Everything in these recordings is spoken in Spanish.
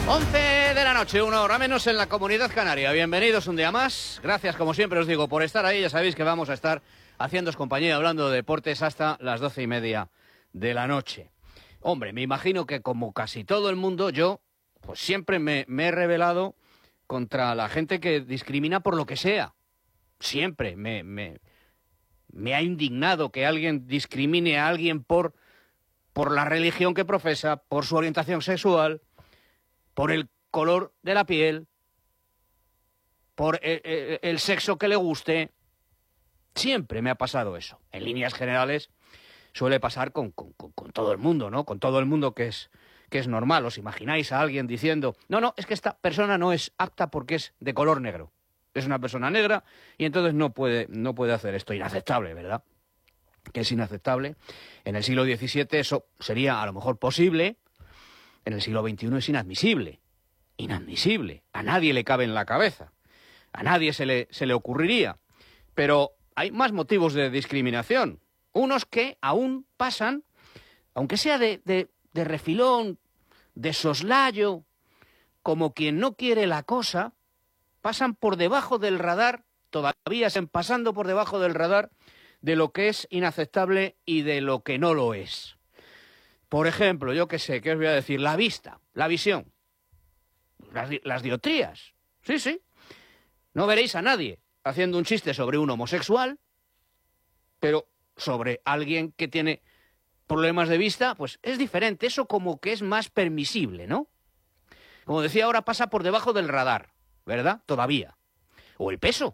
11 de la noche, 1 hora menos en la Comunidad Canaria. Bienvenidos un día más. Gracias, como siempre os digo, por estar ahí. Ya sabéis que vamos a estar haciéndoos compañía, hablando de deportes hasta las 12:30 de la noche. Hombre, me imagino que como casi todo el mundo, yo pues siempre me he rebelado contra la gente que discrimina por lo que sea. Siempre me ha indignado que alguien discrimine a alguien por la religión que profesa, por su orientación sexual, por el color de la piel, por el sexo que le guste. Siempre me ha pasado eso. En líneas generales suele pasar con todo el mundo, ¿no? Con todo el mundo que es normal. ¿Os imagináis a alguien diciendo, no, es que esta persona no es apta porque es de color negro? Es una persona negra y entonces no puede hacer esto. Inaceptable, ¿verdad? Que es inaceptable. En el siglo XVII eso sería a lo mejor posible. En el siglo XXI es inadmisible. Inadmisible. A nadie le cabe en la cabeza. A nadie se le ocurriría. Pero hay más motivos de discriminación. Unos que aún pasan, aunque sea de refilón, de soslayo, como quien no quiere la cosa, pasan por debajo del radar, todavía están pasando por debajo del radar de lo que es inaceptable y de lo que no lo es. Por ejemplo, yo qué sé, ¿qué os voy a decir? La vista, la visión, las dioptrías. Sí. No veréis a nadie haciendo un chiste sobre un homosexual, pero sobre alguien que tiene problemas de vista, pues es diferente. Eso como que es más permisible, ¿no? Como decía, ahora pasa por debajo del radar, ¿verdad? Todavía. O el peso.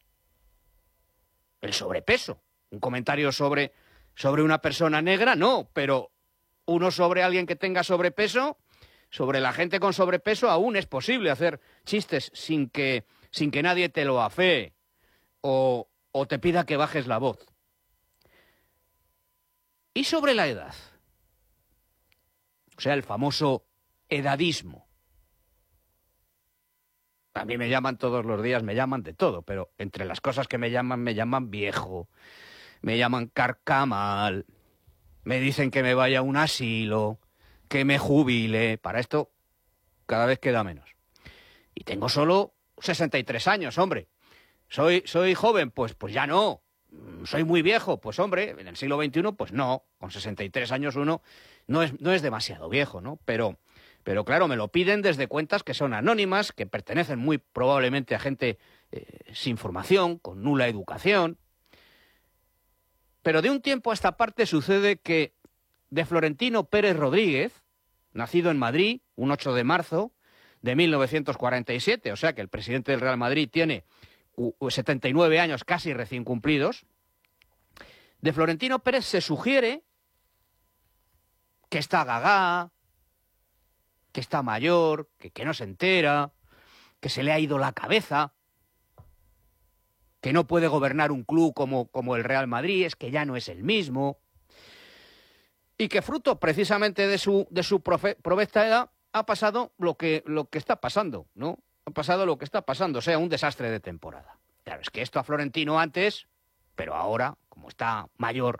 El sobrepeso. Un comentario sobre una persona negra, no, pero uno sobre alguien que tenga sobrepeso, sobre la gente con sobrepeso, aún es posible hacer chistes sin que nadie te lo afee o te pida que bajes la voz. Y sobre la edad, o sea, el famoso edadismo. A mí me llaman todos los días, me llaman de todo, pero entre las cosas que me llaman viejo, me llaman carcamal, me dicen que me vaya a un asilo, que me jubile. Para esto cada vez queda menos. Y tengo solo 63 años, hombre. ¿Soy joven? Pues ya no. ¿Soy muy viejo? Pues hombre, en el siglo XXI, pues no. Con 63 años uno no es demasiado viejo, ¿no? Pero claro, me lo piden desde cuentas que son anónimas, que pertenecen muy probablemente a gente sin formación, con nula educación. Pero de un tiempo a esta parte sucede que de Florentino Pérez Rodríguez, nacido en Madrid, un 8 de marzo de 1947, o sea que el presidente del Real Madrid tiene 79 años casi recién cumplidos, de Florentino Pérez se sugiere que está gagá, que está mayor, que no se entera, que se le ha ido la cabeza, que no puede gobernar un club como el Real Madrid, es que ya no es el mismo, y que fruto precisamente de su provecta edad ha pasado lo que está pasando, ¿no? Ha pasado lo que está pasando, o sea, un desastre de temporada. Claro, es que esto a Florentino antes, pero ahora, como está mayor,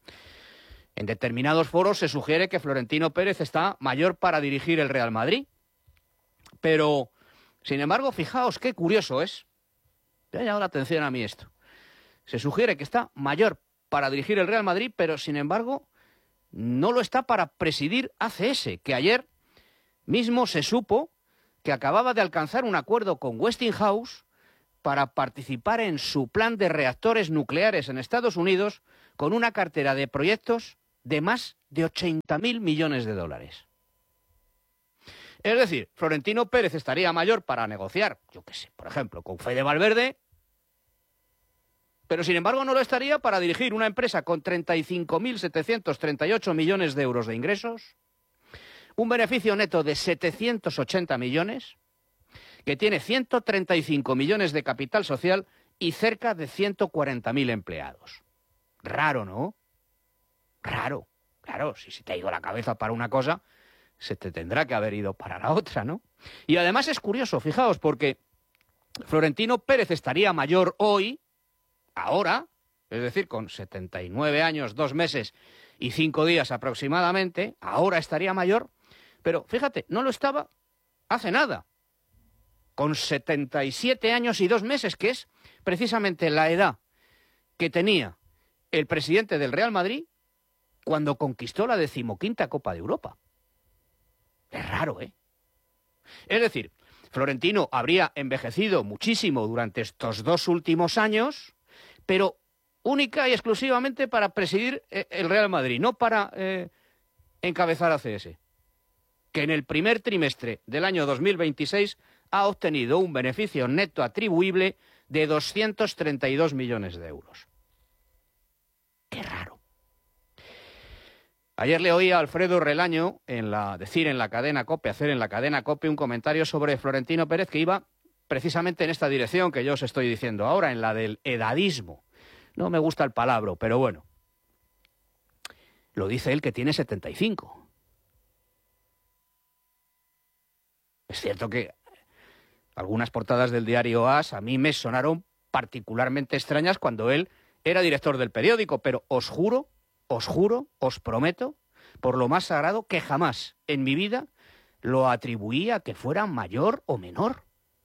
en determinados foros se sugiere que Florentino Pérez está mayor para dirigir el Real Madrid. Pero, sin embargo, fijaos qué curioso es. Me ha llamado la atención a mí esto. Se sugiere que está mayor para dirigir el Real Madrid, pero, sin embargo, no lo está para presidir ACS, que ayer mismo se supo que acababa de alcanzar un acuerdo con Westinghouse para participar en su plan de reactores nucleares en Estados Unidos con una cartera de proyectos de más de 80.000 millones de dólares. Es decir, Florentino Pérez estaría mayor para negociar, yo qué sé, por ejemplo, con Fede Valverde, pero sin embargo no lo estaría para dirigir una empresa con 35.738 millones de euros de ingresos, un beneficio neto de 780 millones, que tiene 135 millones de capital social y cerca de 140.000 empleados. Raro, ¿no? Raro. Claro, si se te ha ido la cabeza para una cosa, se te tendrá que haber ido para la otra, ¿no? Y además es curioso, fijaos, porque Florentino Pérez estaría mayor hoy, ahora, es decir, con 79 años, 2 meses y 5 días aproximadamente, ahora estaría mayor, pero fíjate, no lo estaba hace nada, con 77 años y 2 meses, que es precisamente la edad que tenía el presidente del Real Madrid cuando conquistó la 15ª Copa de Europa. Es raro, ¿eh? Es decir, Florentino habría envejecido muchísimo durante estos 2 últimos años, pero única y exclusivamente para presidir el Real Madrid, no para encabezar a CS, que en el primer trimestre del año 2026 ha obtenido un beneficio neto atribuible de 232 millones de euros. Qué raro. Ayer le oí a Alfredo Relaño hacer en la cadena COPE un comentario sobre Florentino Pérez que iba precisamente en esta dirección que yo os estoy diciendo ahora, en la del edadismo. No me gusta el palabra, pero bueno. Lo dice él que tiene 75. Es cierto que algunas portadas del diario AS a mí me sonaron particularmente extrañas cuando él era director del periódico, pero os juro, os prometo, por lo más sagrado, que jamás en mi vida lo atribuí a que fuera mayor o menor.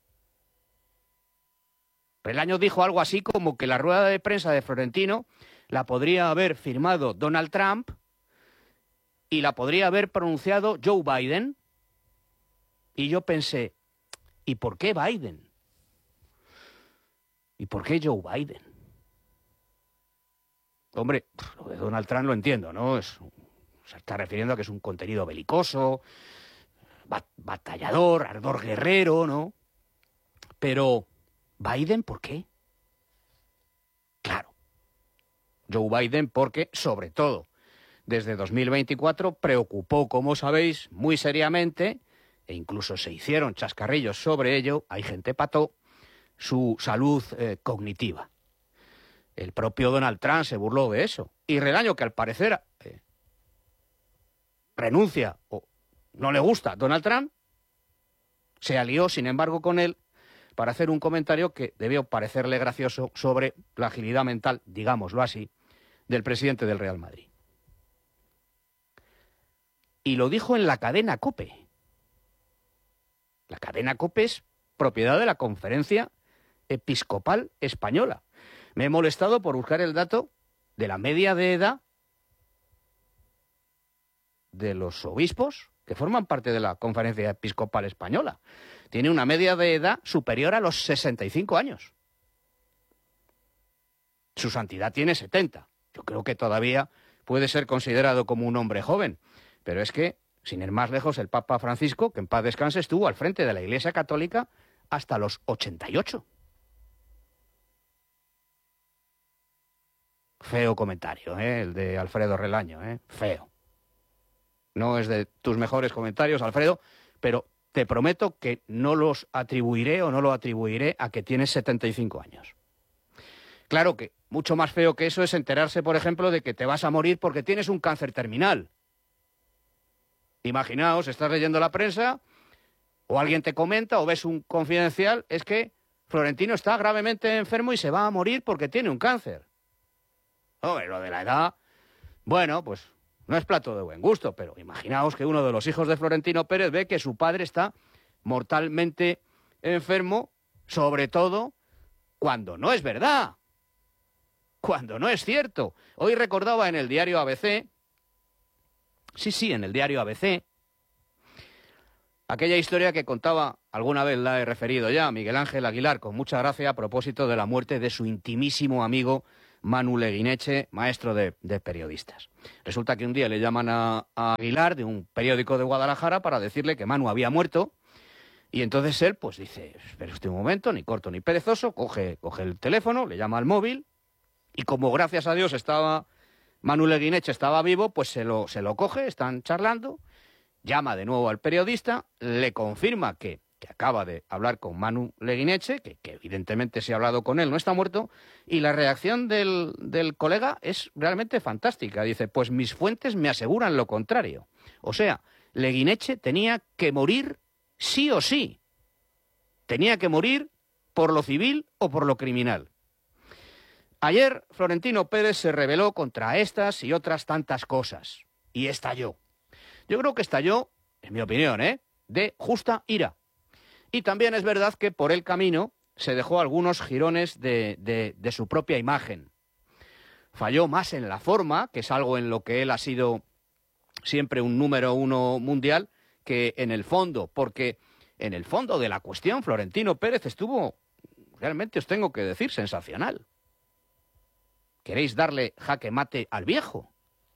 Relaño dijo algo así como que la rueda de prensa de Florentino la podría haber firmado Donald Trump y la podría haber pronunciado Joe Biden. Y yo pensé, ¿y por qué Biden? ¿Y por qué Joe Biden? Hombre, lo de Donald Trump lo entiendo, ¿no? Se está refiriendo a que es un contenido belicoso, batallador, ardor guerrero, ¿no? Pero, ¿Biden por qué? Claro, Joe Biden porque, sobre todo, desde 2024 preocupó, como sabéis, muy seriamente, e incluso se hicieron chascarrillos sobre ello, hay gente pató, su salud cognitiva. El propio Donald Trump se burló de eso. Y Relaño, que al parecer renuncia o no le gusta a Donald Trump, se alió, sin embargo, con él para hacer un comentario que debió parecerle gracioso sobre la agilidad mental, digámoslo así, del presidente del Real Madrid. Y lo dijo en la cadena COPE. La cadena COPE es propiedad de la Conferencia Episcopal Española. Me he molestado por buscar el dato de la media de edad de los obispos que forman parte de la Conferencia Episcopal Española. Tiene una media de edad superior a los 65 años. Su santidad tiene 70. Yo creo que todavía puede ser considerado como un hombre joven. Pero es que, sin ir más lejos, el Papa Francisco, que en paz descanse, estuvo al frente de la Iglesia Católica hasta los 88. Feo comentario, el de Alfredo Relaño, feo. No es de tus mejores comentarios, Alfredo, pero te prometo que no los atribuiré o no lo atribuiré a que tienes 75 años. Claro que mucho más feo que eso es enterarse, por ejemplo, de que te vas a morir porque tienes un cáncer terminal. Imaginaos, estás leyendo la prensa o alguien te comenta o ves un confidencial, es que Florentino está gravemente enfermo y se va a morir porque tiene un cáncer. Hombre, lo de la edad, bueno, pues no es plato de buen gusto, pero imaginaos que uno de los hijos de Florentino Pérez ve que su padre está mortalmente enfermo, sobre todo cuando no es verdad, cuando no es cierto. Hoy recordaba en el diario ABC, en el diario ABC, aquella historia que contaba, alguna vez la he referido ya, Miguel Ángel Aguilar, con mucha gracia, a propósito de la muerte de su intimísimo amigo Manu Leguineche, maestro de periodistas. Resulta que un día le llaman a Aguilar, de un periódico de Guadalajara, para decirle que Manu había muerto, y entonces él pues dice, espere usted un momento, ni corto ni perezoso, coge el teléfono, le llama al móvil, y como gracias a Dios Manu Leguineche estaba vivo, pues se lo coge, están charlando, llama de nuevo al periodista, le confirma que acaba de hablar con Manu Leguineche, que evidentemente se ha hablado con él, no está muerto, y la reacción del colega es realmente fantástica. Dice, pues mis fuentes me aseguran lo contrario. O sea, Leguineche tenía que morir sí o sí. Tenía que morir por lo civil o por lo criminal. Ayer Florentino Pérez se rebeló contra estas y otras tantas cosas. Y estalló. Yo creo que estalló, en mi opinión, de justa ira. Y también es verdad que por el camino se dejó algunos jirones de su propia imagen. Falló más en la forma, que es algo en lo que él ha sido siempre un número uno mundial, que en el fondo, porque en el fondo de la cuestión Florentino Pérez estuvo, realmente os tengo que decir, sensacional. ¿Queréis darle jaque mate al viejo?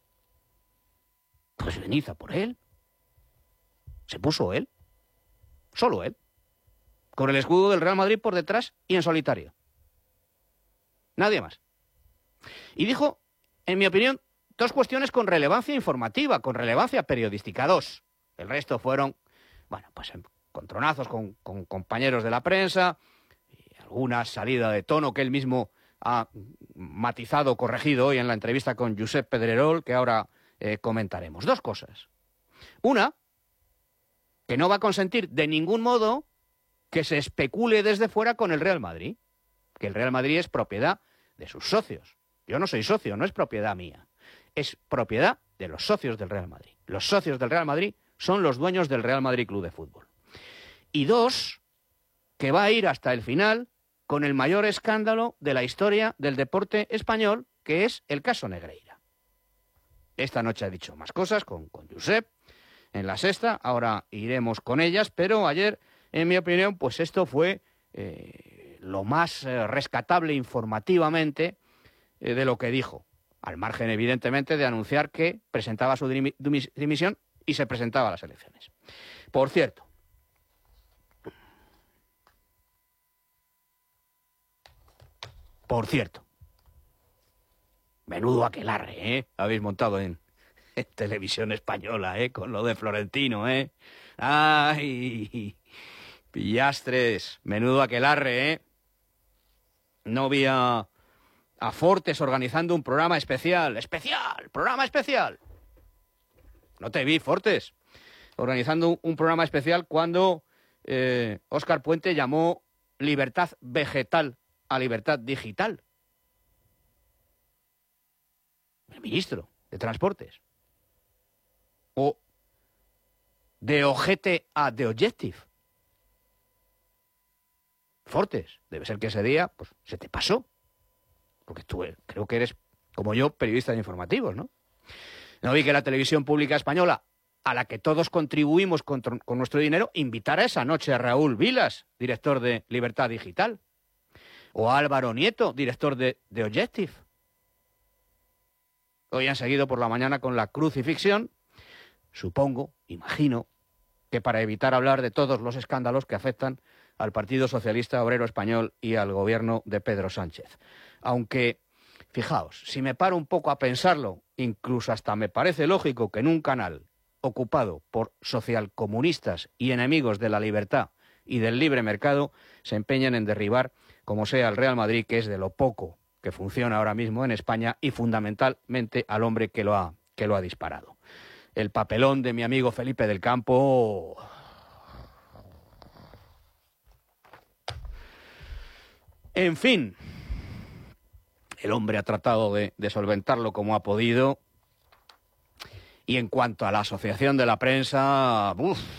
Pues venid a por él. Se puso él, solo él, con el escudo del Real Madrid por detrás y en solitario. Nadie más. Y dijo, en mi opinión, dos cuestiones con relevancia informativa, con relevancia periodística. Dos. El resto fueron, bueno, pues encontronazos con compañeros de la prensa, y alguna salida de tono que él mismo ha matizado, corregido hoy en la entrevista con Josep Pedrerol, que ahora comentaremos. Dos cosas. Una, que no va a consentir de ningún modo que se especule desde fuera con el Real Madrid, que el Real Madrid es propiedad de sus socios. Yo no soy socio, no es propiedad mía, es propiedad de los socios del Real Madrid. Los socios del Real Madrid son los dueños del Real Madrid Club de Fútbol. Y dos, que va a ir hasta el final con el mayor escándalo de la historia del deporte español, que es el caso Negreira. Esta noche ha dicho más cosas con Josep en La Sexta, ahora iremos con ellas, pero ayer, en mi opinión, pues esto fue lo más rescatable informativamente de lo que dijo, al margen, evidentemente, de anunciar que presentaba su dimisión y se presentaba a las elecciones. Por cierto, menudo aquelarre, habéis montado en televisión española, con lo de Florentino, ¡Ay! Pillastres, menudo aquelarre, No vi a Fortes organizando un programa especial, programa especial. No te vi, Fortes, organizando un programa especial cuando Óscar Puente llamó libertad vegetal a libertad digital. El ministro de Transportes. O de ojete a The Objective. Fortes, debe ser que ese día pues se te pasó. Porque tú creo que eres, como yo, periodista de informativos, ¿no? No vi que la televisión pública española, a la que todos contribuimos con nuestro dinero, invitara esa noche a Raúl Vilas, director de Libertad Digital. O a Álvaro Nieto, director de The Objective. Hoy han seguido por la mañana con la crucifixión. Supongo, imagino, que para evitar hablar de todos los escándalos que afectan al Partido Socialista Obrero Español y al gobierno de Pedro Sánchez. Aunque, fijaos, si me paro un poco a pensarlo, incluso hasta me parece lógico que en un canal ocupado por socialcomunistas y enemigos de la libertad y del libre mercado se empeñen en derribar, como sea, el Real Madrid, que es de lo poco que funciona ahora mismo en España, y fundamentalmente al hombre que lo ha disparado. El papelón de mi amigo Felipe del Campo... En fin, el hombre ha tratado de solventarlo como ha podido. Y en cuanto a la asociación de la prensa...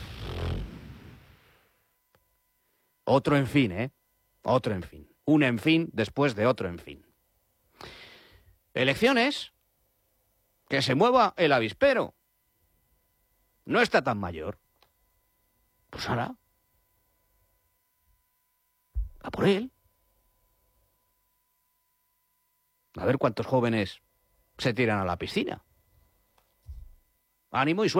Otro en fin, Otro en fin. Un en fin después de otro en fin. Elecciones, que se mueva el avispero. No está tan mayor. Pues ahora, a por él. A ver cuántos jóvenes se tiran a la piscina. Ánimo y suerte.